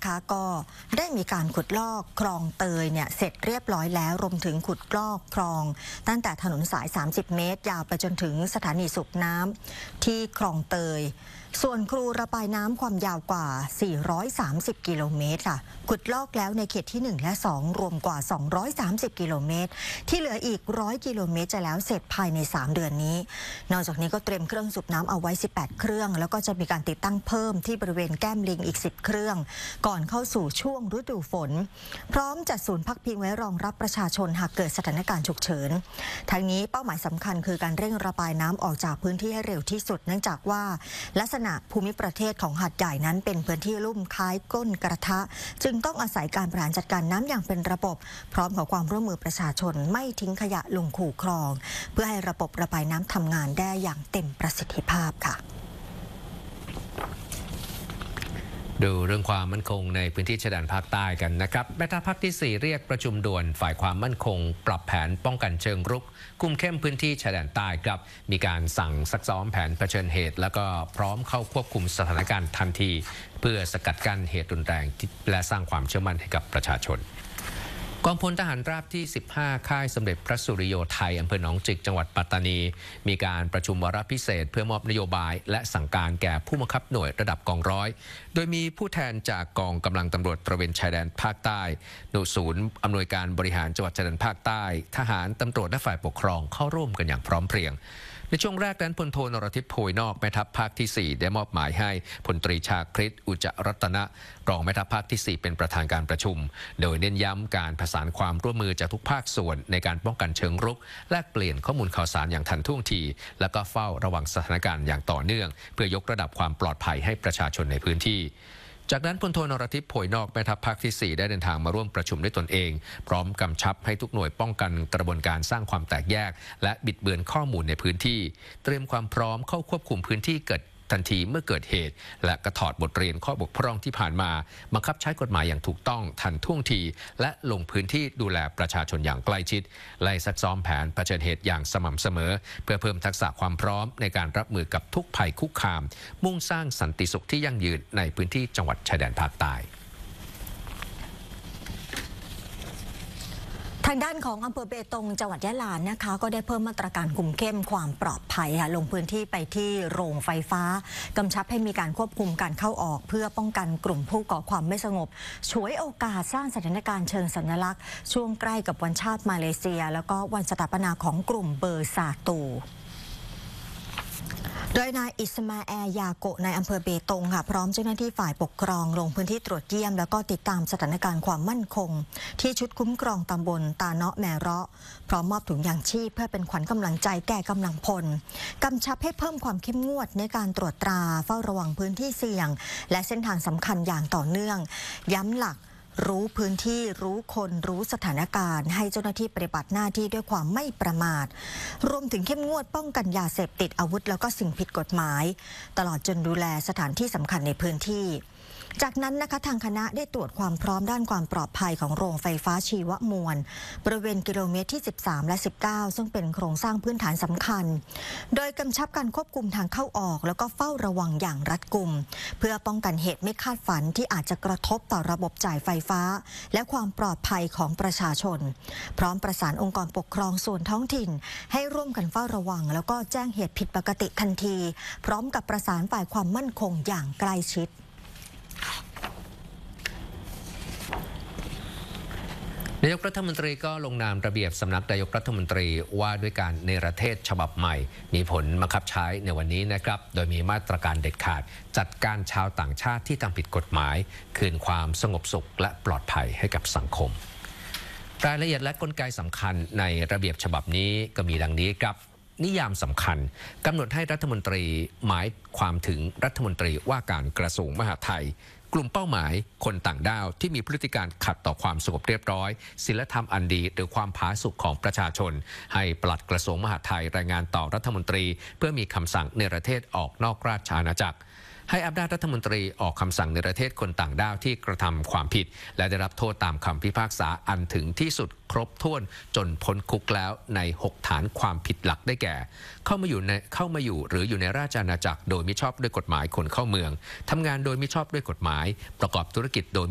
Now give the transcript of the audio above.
นะคะก็ได้มีการขุดลอกคลองเตยเนี่ยเสร็จเรียบร้อยแล้วรวมถึงขุดลอกคลองตั้งแต่ถนนสาย30 เมตรยาวไปจนถึงสถานีสูบน้ำที่คลองเตยส่วนครูระบายน้ำความยาวกว่า430 กิโลเมตรค่ะขุดลอกแล้วในเขตที่1และ2รวมกว่า230 กิโลเมตรที่เหลืออีก100 กิโลเมตรจะแล้วเสร็จภายใน3 เดือนนี้นอกจากนี้ก็เตรียมเครื่องสูบน้ำเอาไว้18 เครื่องแล้วก็จะมีการติดตั้งเพิ่มที่บริเวณแก้มลิงอีก10 เครื่องก่อนเข้าสู่ช่วงฤดูฝนพร้อมจัดศูนย์พักพิงไว้รองรับประชาชนหากเกิดสถานการณ์ฉุกเฉินทั้งนี้เป้าหมายสำคัญคือการเร่งระบายน้ำออกจากพื้นที่ให้เร็วที่สุดเนื่องจากว่าลักษณะภูมิประเทศของหาดใหญ่นั้นเป็นพื้นที่ลุ่มคล้ายก้นกระทะจึงต้องอาศัยการบริหารจัดการน้ำอย่างเป็นระบบพร้อมกับความร่วมมือประชาชนไม่ทิ้งขยะลงคูคลองเพื่อให้ระบบระบายน้ำทำงานได้อย่างเต็มประสิทธิภาพค่ะดูเรื่องความมั่นคงในพื้นที่ชายแดนภาคใต้กันนะครับแม่ทัพภาคที่ 4เรียกประชุมด่วนฝ่ายความมั่นคงปรับแผนป้องกันเชิงรุกคุมเข้มพื้นที่ชายแดนใต้ครับมีการสั่งซักซ้อมแผนเผชิญเหตุแล้วก็พร้อมเข้าควบคุมสถานการณ์ทันทีเพื่อสกัดกั้นเหตุรุนแรงและสร้างความเชื่อมั่นให้กับประชาชนกองพลทหารราบที่ 15 ค่ายสมเด็จพระสุริโยไทยอำเภอหนองจิกจังหวัดปัตตานีมีการประชุมวาระพิเศษเพื่อมอบนโยบายและสั่งการแก่ผู้บังคับหน่วยระดับกองร้อยโดยมีผู้แทนจากกองกำลังตำรวจตระเวนชายแดนภาคใต้หน่วยศูนย์อำนวยการบริหารจังหวัดชายแดนภาคใต้ทหารตำรวจและฝ่ายปกครองเข้าร่วมกันอย่างพร้อมเพรียงในช่วงแรกนั้นพลโทนรทิพย์โพยนอกแม่ทัพภาคที่ 4ได้มอบหมายให้พลตรีชาคริตอุจจรัตนะรองแม่ทัพภาคที่ 4เป็นประธานการประชุมโดยเน้นย้ำการประสานความร่วมมือจากทุกภาคส่วนในการป้องกันเชิงรุกแลกเปลี่ยนข้อมูลข่าวสารอย่างทันท่วงทีและก็เฝ้าระวังสถานการณ์อย่างต่อเนื่องเพื่อยกระดับความปลอดภัยให้ประชาชนในพื้นที่จากนั้นพลโทนรทิพย์โพยนอกแม่ทัพภาคที่ 4ได้เดินทางมาร่วมประชุมด้วยตนเองพร้อมกำชับให้ทุกหน่วยป้องกันกระบวนการสร้างความแตกแยกและบิดเบือนข้อมูลในพื้นที่เตรียมความพร้อมเข้าควบคุมพื้นที่เกิดทันทีเมื่อเกิดเหตุและกระถอดบทเรียนข้อบกพร่องที่ผ่านมาบังคับใช้กฎหมายอย่างถูกต้องทันท่วงทีและลงพื้นที่ดูแลประชาชนอย่างใกล้ชิดไล่ซักซ้อมแผนเผชิญเหตุอย่างสม่ำเสมอเพื่อเพิ่มทักษะความพร้อมในการรับมือกับทุกภัยคุกคามมุ่งสร้างสันติสุขที่ยั่งยืนในพื้นที่จังหวัดชายแดนภาคใต้ทางด้านของอำเภอเบตงจังหวัดยะลานะคะก็ได้เพิ่มมาตรการคุมเข้มความปลอดภัยค่ะลงพื้นที่ไปที่โรงไฟฟ้ากำชับให้มีการควบคุมการเข้าออกเพื่อป้องกันกลุ่มผู้ก่อความไม่สงบฉวยโอกาสสร้างสถานการณ์เชิงสัญลักษณ์ช่วงใกล้กับวันชาติมาเลเซียแล้วก็วันสถาปนาของกลุ่มเบอร์ซาตูโดยนายอิสมาแอลยาโกะในอำเภอเบตงค่ะพร้อมเจ้าหน้าที่ฝ่ายปกครองลงพื้นที่ตรวจเยี่ยมแล้วก็ติดตามสถานการณ์ความมั่นคงที่ชุดคุ้มครองตำบลตาเนาะแมเราะพร้อมมอบถุงยางชีพเพื่อเป็นขวัญกำลังใจแก่กำลังพลกำชับให้เพิ่มความเข้มงวดในการตรวจตราเฝ้าระวังพื้นที่เสี่ยงและเส้นทางสำคัญอย่างต่อเนื่องย้ำหลักรู้พื้นที่รู้คนรู้สถานการณ์ให้เจ้าหน้าที่ปฏิบัติหน้าที่ด้วยความไม่ประมาทรวมถึงเข้มงวดป้องกันยาเสพติดอาวุธแล้วก็สิ่งผิดกฎหมายตลอดจนดูแลสถานที่สำคัญในพื้นที่จากนั้นนะคะทางคณะได้ตรวจความพร้อมด้านความปลอดภัยของโรงไฟฟ้าชีวมวลบริเวณกิโลเมตรที่13และ19ซึ่งเป็นโครงสร้างพื้นฐานสำคัญโดยกำชับการควบคุมทางเข้าออกแล้วก็เฝ้าระวังอย่างรัดกุมเพื่อป้องกันเหตุไม่คาดฝันที่อาจจะกระทบต่อระบบจ่ายไฟฟ้าและความปลอดภัยของประชาชนพร้อมประสานองค์กรปกครองส่วนท้องถิ่นให้ร่วมกันเฝ้าระวังแล้วก็แจ้งเหตุผิดปกติทันทีพร้อมกับประสานฝ่ายความมั่นคงอย่างใกล้ชิดนายกรัฐมนตรีก็ลงนามระเบียบสำนักนายกรัฐมนตรีว่าด้วยการเนรเทศฉบับใหม่มีผลบังคับใช้ในวันนี้นะครับโดยมีมาตรการเด็ดขาดจัดการชาวต่างชาติที่ทำผิดกฎหมายคืนความสงบสุขและปลอดภัยให้กับสังคมรายละเอียดและกลไกสำคัญในระเบียบฉบับนี้ก็มีดังนี้ครับนิยามสำคัญกำหนดให้รัฐมนตรีหมายความถึงรัฐมนตรีว่าการกระทรวงมหาดไทยกลุ่มเป้าหมายคนต่างด้าวที่มีพฤติการขัดต่อความสงบเรียบร้อยศีลธรรมอันดีหรือความผาสุกของประชาชนให้ปลัดกระทรวงมหาดไทยรายงานต่อรัฐมนตรีเพื่อมีคำสั่งเนรเทศออกนอกราชอาณาจักร ให้อำนาจรัฐมนตรีออกคำสั่งในประเทศคนต่างด้าวที่กระทำความผิดและได้รับโทษตามคำพิพากษาอันถึงที่สุดครบถ้วนจนพ้นคุกแล้วใน6ฐานความผิดหลักได้แก่เข้ามาอยู่หรืออยู่ในราชอาณาจักรโดยมิชอบด้วยกฎหมายคนเข้าเมืองทำงานโดยมิชอบด้วยกฎหมายประกอบธุรกิจโดย